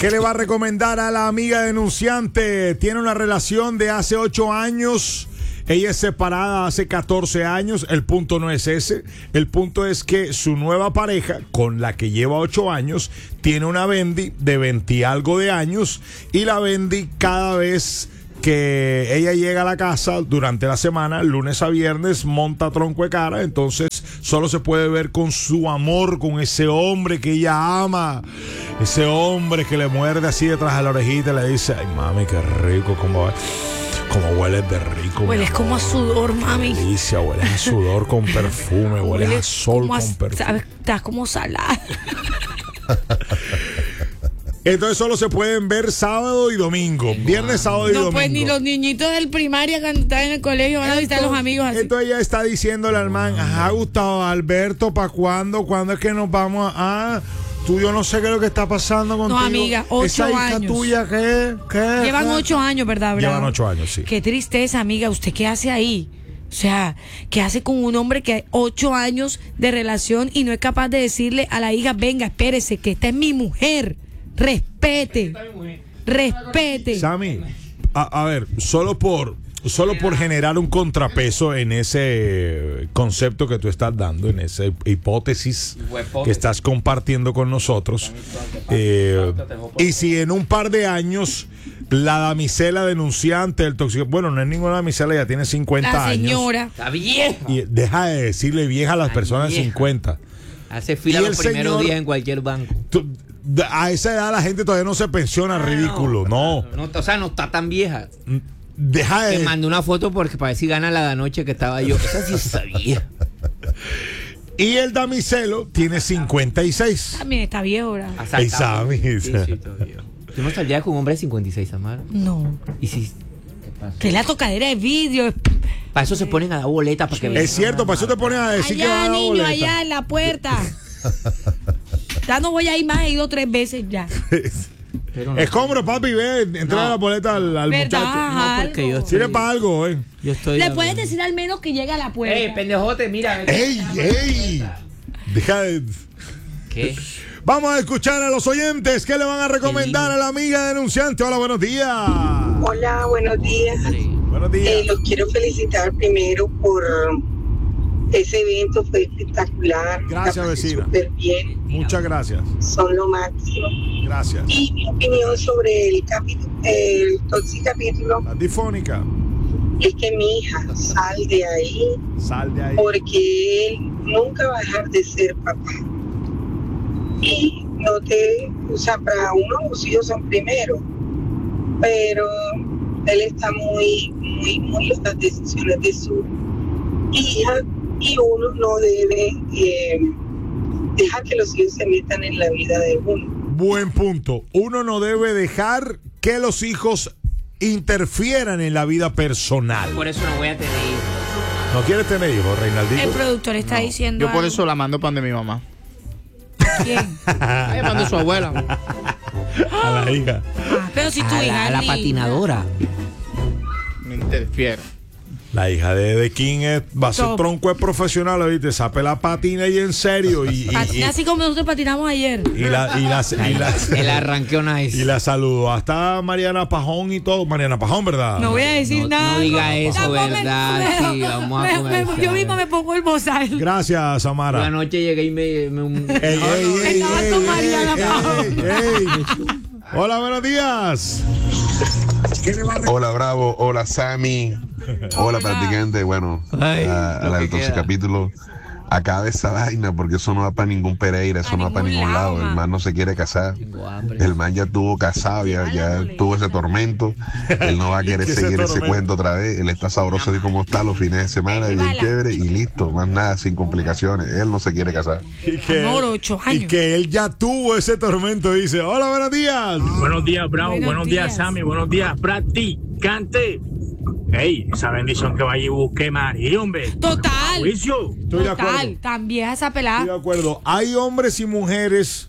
¿Qué le va a recomendar a la amiga denunciante? Tiene una relación de hace 8 años. Ella es separada hace 14 años. El punto no es ese. El punto es que su nueva pareja, con la que lleva 8 años, tiene una Bendy de 20 y algo de años. Y la Bendy, cada vez que ella llega a la casa durante la semana, lunes a viernes, monta tronco de cara. Entonces solo se puede ver con su amor, con ese hombre que ella ama, ese hombre que le muerde así detrás de la orejita y le dice: ay, mami, qué rico, como hueles de rico. Hueles como a sudor, mami. Delicia, hueles a sudor con perfume, hueles a sol con perfume. ¿Sabes? Estás como salada. Entonces solo se pueden ver sábado y domingo. Viernes, sábado y domingo. No, pues ni los niñitos del primaria cuando están en el colegio van a visitar a los amigos así. Entonces ella está diciéndole al man: ajá, Gustavo Alberto, ¿para cuándo? ¿Cuándo es que nos vamos a...? Tú, yo no sé qué es lo que está pasando contigo. No, amiga, 8 ¿Esa hija años. tuya qué? Llevan 8 años, ¿verdad, Bravo? Llevan 8 años, sí. Qué tristeza, amiga. ¿Usted qué hace ahí? O sea, ¿qué hace con un hombre que hay 8 años de relación y no es capaz de decirle a la hija: venga, espérese, que esta es mi mujer? Respete. Sammy, a ver, solo por generar un contrapeso en ese concepto que tú estás dando, en esa hipótesis que estás compartiendo con nosotros, y si en un par de años la damisela denunciante del tóxico, bueno, no es ninguna damisela, ya tiene 50 la años. Señora. Está vieja. Y deja de decirle vieja a las personas de 50. Hace fila los primeros días en cualquier banco. A esa edad la gente todavía no se pensiona, ridículo, no. O sea, no está tan vieja. Deja de... Te mandé una foto porque para ver si gana la de anoche que estaba yo. Esa sí está vieja. Y el damiselo tiene 56. También está viejo, ¿verdad? Ey, Sammy. Sí, está viejo. ¿Tú no saldrías con un hombre de 56, Amara? No. ¿Y si...? Que la tocadera de vidrio. Para eso se ponen a dar boletas para que vean. Es cierto, para eso te pones a decir que va a Allá, dar niño, boleta. allá en la puerta. Ya no voy a ir más, he ido 3 veces ya. Pero no. Es cómodo, papi, ve, entrega la boleta al ¿Verdad? muchacho. No, porque yo estoy... Sirve para algo, Yo estoy... Le puedes decir al menos que llegue a la puerta. pendejote, mira. ¡Ey! Deja de... ¿Qué? Vamos a escuchar a los oyentes. ¿Qué le van a recomendar a la amiga denunciante? Hola, buenos días. Hola, buenos días. Buenos días. Los quiero felicitar primero por ese evento, fue espectacular. Gracias, La pasé vecina. súper bien, Muchas gracias. son lo máximo. Gracias. Y mi opinión sobre el tóxico capítulo La difónica. es que mi hija sal de ahí Sal de ahí. porque él nunca va a dejar de ser papá. Y o sea, para uno los hijos son primero, pero él está muy en las decisiones de su hija y uno no debe dejar que los hijos se metan en la vida de uno. Buen punto. Uno no debe dejar que los hijos interfieran en la vida personal. Por eso no voy a tener hijos. ¿No quieres tener hijos, Reinaldito? El productor está diciendo. Yo por algo. eso la mando pan de mi mamá. ¿Quién? Ay, pan de su abuela. A la hija. Pero si tu hija A la linda. patinadora. Me interfiere. La hija de King va a ser Top. tronco de profesional, ¿oíste? Sape la patina y en serio. Patina así como nosotros patinamos ayer. El arranqueo nice. Y la saludo. Hasta Mariana Pajón y todo. Mariana Pajón, ¿verdad? No voy a decir No, nada. no diga eso, Tampoco ¿verdad? Sí, vamos a comercial. yo mismo me pongo el bozal. Gracias, Yo Samara. anoche llegué y me Ey, ey, Estaba ey, con ey, Mariana ey, Pajón. ey. Hola, buenos días. Hola Bravo, hola Sammy, hola practicante, bueno, Ay, a lo la que del Toxic queda. capítulo, acabe esa vaina porque eso no va para ningún Pereira, eso no va para ningún lado, el man no se quiere casar, Tengo hambre. el man ya tuvo casado, ya tuvo ese tormento, él no va a querer ¿Qué seguir ese tormento? cuento otra vez, él está sabroso así como está los fines de semana, bien chévere y listo, más nada, sin complicaciones, él no se quiere casar. Y que, Amor, 8 años. y que él ya tuvo ese tormento. Dice: hola, buenos días. Buenos días, Bravo. Buenos Buenos días, días. Sammy. Buenos días, practicante. Ey, esa bendición que vaya y busque María, hombre. Total. Juicio. Estoy de acuerdo. Total. Tan vieja esa Estoy pelada. de acuerdo. Hay hombres y mujeres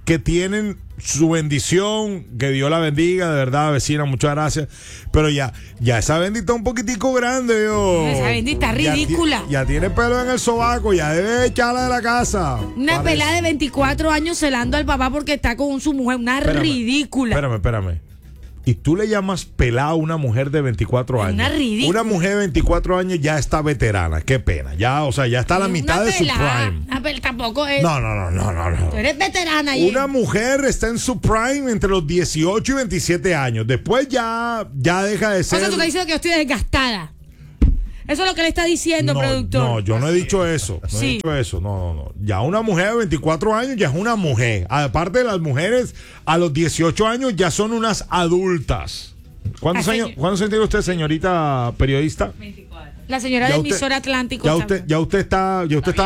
que tienen su bendición, que Dios la bendiga, de verdad, vecina, muchas gracias. Pero ya esa bendita un poquitico grande, yo. Esa bendita ridícula. Ya tiene pelo en el sobaco, ya debe echarla de la casa. Una pelada de 24 años celando al papá porque está con su mujer, una ridícula. Espérame. Y tú le llamas pelada a una mujer de 24 años. Una ridícula. Una mujer de 24 años ya está veterana. Qué pena. Ya, o sea, ya está a la mitad de su prime. Pero tampoco es. No. Tú eres veterana ahí. Una mujer está en su prime entre los 18 y 27 años. Después ya deja de ser. O sea, tú estás diciendo que yo estoy desgastada. Eso es lo que le está diciendo, productor. No, yo no he dicho eso. No he dicho eso. No. Ya una mujer de 24 años ya es una mujer. Aparte de las mujeres, a los 18 años ya son unas adultas. ¿Cuántos años tiene usted, señorita periodista? 24. La señora del emisor Atlántico. Ya usted está.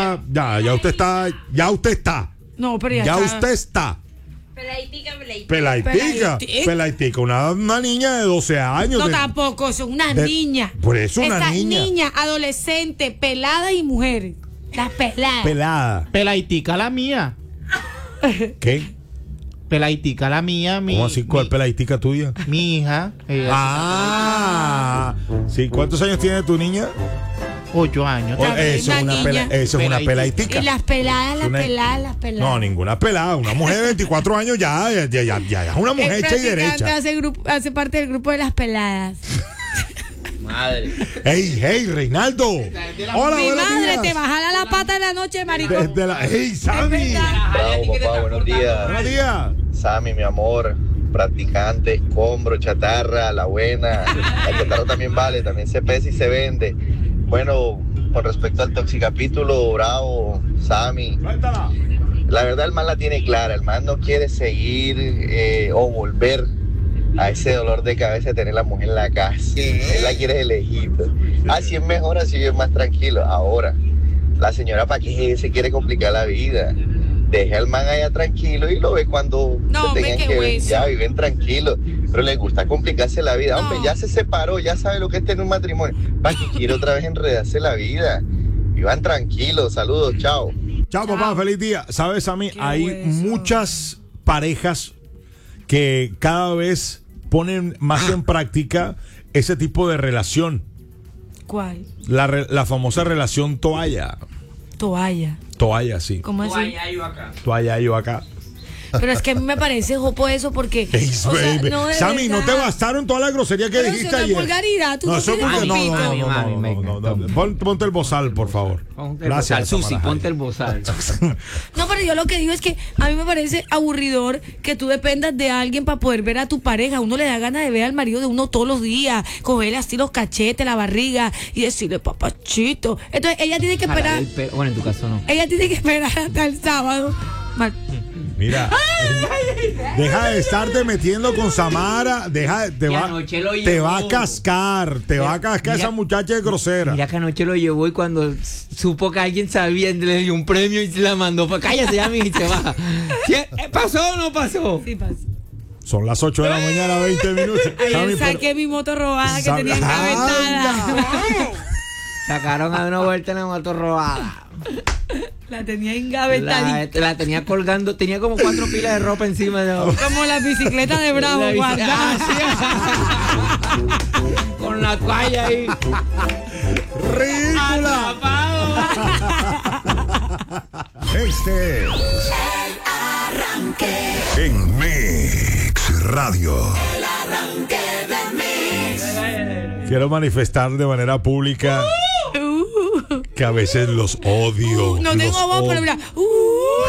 No, pero ya usted está. Pelaitica, una niña de 12 años. No, tampoco, eso es una niña. Por eso una Esa niña. niña, adolescente, pelada y mujer. Las peladas. Pelada. Pelaitica la mía. ¿Qué? Pelaitica la mía. ¿Cómo así? ¿Cuál pelaitica tuya? Mi hija. Sí, ¿cuántos años tiene tu niña? 8 años. Eso es una pelaitica. Y las peladas. No, ninguna pelada. Una mujer de 24 años ya es una mujer hecha y derecha. Hace parte del grupo de las peladas. Madre. Hey, Reinaldo. Hola, Mi buenos madre días. te va a jalar la pata en la noche, maricón. Hey, Sammy. Bravo, papá, buenos días. Buenos días. Sammy, mi amor, practicante, escombro, chatarra, la buena. La chatarra también vale, también se pesa y se vende. Bueno, con respecto al toxicapítulo, bravo, Sammy. La verdad, el man la tiene clara. El man no quiere seguir o volver a ese dolor de cabeza de tener la mujer en la casa. Él la quiere elegir. Así es mejor, así es más tranquilo. Ahora, la señora, ¿para qué se quiere complicar la vida? Deje al man allá tranquilo y lo ve cuando se tengan que ver. Ya viven tranquilos, pero les gusta complicarse la vida. Hombre, ya se separó, ya sabe lo que es tener un matrimonio. ¿Para qué quiere otra vez enredarse la vida? Vivan tranquilos, saludos, chao. Chao, papá, feliz día. Sabes, a mí hay muchas parejas que cada vez ponen más en práctica ese tipo de relación. ¿Cuál? La famosa relación toalla. Toalla, sí. ¿Cómo así? Toalla, yo acá. Pero es que a mí me parece jopo eso porque. Sammy, no te bastaron toda la grosería que pero dijiste es ayer. Vulgaridad, tú no, eso porque no. Ponte el bozal, por favor. Gracias, Susi, ponte el bozal. No, pero yo lo que digo es que a mí me parece aburridor que tú dependas de alguien para poder ver a tu pareja. Uno le da ganas de ver al marido de uno todos los días, cogerle así los cachetes, la barriga y decirle, papachito. Entonces ella tiene que esperar. Bueno, en tu caso no. Ella tiene que esperar hasta el sábado. Mira, deja de estarte metiendo con Samara, te va a cascar esa muchacha de grosera. Mira que anoche lo llevó y cuando supo que alguien sabía, le dio un premio y se la mandó para cállate ya, mija, y se va. ¿Pasó o no pasó? Sí, pasó. Son las 8 de la mañana, 20 minutos. Ayer saqué mi moto robada que tenía engavetada. Sacaron a una vuelta en la moto robada. La tenía engavetadita. La tenía colgando, tenía como 4 pilas de ropa encima de como la bicicleta de Bravo, guardada. Con la toalla ahí. ¡Ridícula! Este es El Arranque en Mix Radio. El Arranque de Mix. Quiero manifestar de manera pública que a veces los odio. No tengo voz, pero mira.